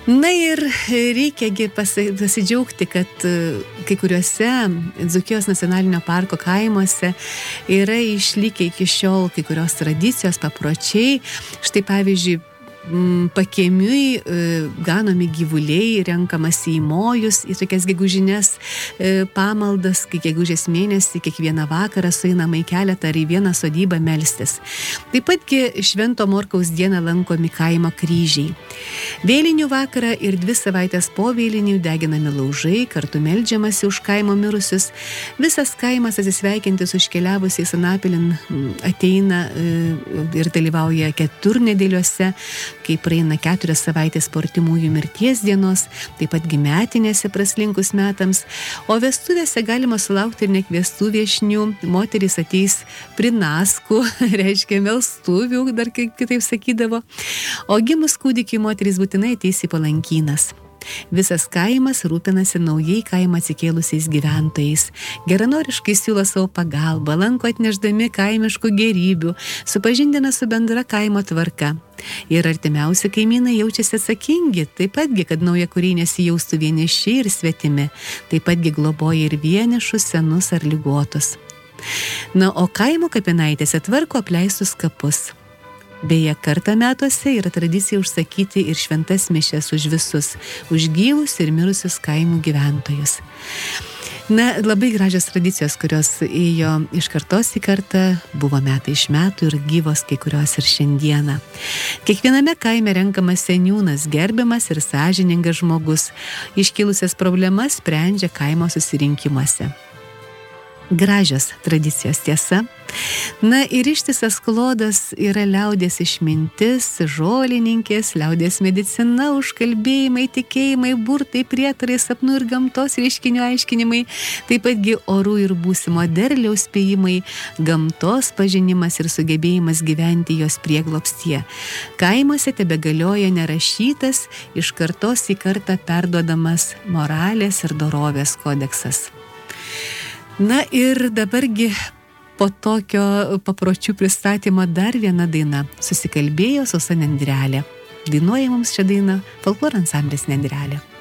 Na ir reikiagi pasidžiaugti, kad kai kuriuose Dzūkijos nacionalinio parko kaimuose yra išlikę iki šiol kai kurios tradicijos, papročiai. Štai pavyzdžiui, pakiemiui ganomi gyvuliai, renkamas į mojus, į tokias gegužinės pamaldas, kai gegužės mėnesį kiekvieną vakarą sueinama į keletą ar į vieną sodybą melstis. Taip patgi Švento Morkaus dieną lankomi kaimo kryžiai. Vėlinių vakarą ir 2 savaitės po vėlinių deginami laužai, kartu meldžiamasi už kaimo mirusius. Visas kaimas atsisveikintis užkeliavusiais anapilin ateina ir dalyvauja keturnedėliuose, kai praeina 4 savaitės po artimųjų mirties dienos, taip pat metinėse praslinkus metams, o vestuvėse galima sulaukti ir nekviestų viešnių. Moterys ateis prinaskų, reiškia melstuvių, dar kitaip sakydavo, o gimus kūdikiui moterys būtinai ateis į palankynas. Visas kaimas rūpinasi naujai kaimą atsikėlusiais gyventojais. Geranoriškai siūlo savo pagalbą, lanko atnešdami kaimiškų gėrybių, supažindina su bendra kaimo tvarka. Ir artimiausi kaimynai jaučiasi atsakingi, taip patgi, kad naujakuriai nesijaustų vieniši ir svetimi, taip patgi globoja ir vienišus, senus ar ligotus. Na, o kaimo kapinaitėse tvarko apleistus kapus. Beje, kartą metuose yra tradicija užsakyti ir šventas mišias už visus, už gyvus ir mirusius kaimų gyventojus. Na, labai gražios tradicijos, kurios ėjo iš kartos į kartą, buvo metai iš metų ir gyvos kai kurios ir šiandieną. Kiekviename kaime renkamas seniūnas, gerbiamas ir sąžiningas žmogus, iškilusias problemas sprendžia kaimo susirinkimuose. Gražios tradicijos, tiesa. Na ir ištisas klodas yra liaudies išmintis, žolininkės, liaudies medicina, užkalbėjimai, tikėjimai, burtai, prietarai, sapnų ir gamtos reiškinių aiškinimai, taip patgi orų ir būsimo derliaus spėjimai, gamtos pažinimas ir sugebėjimas gyventi jos prieglobstyje. Kaimuose tebegalioja nerašytas, iš kartos į kartą perduodamas moralės ir dorovės kodeksas. Na ir dabargi po tokio papročių pristatymo dar viena daina. Susikalbėjo Sausa Nendrelė. Dainuoja mums šią dainą folkloro ansamblis Nendrelė.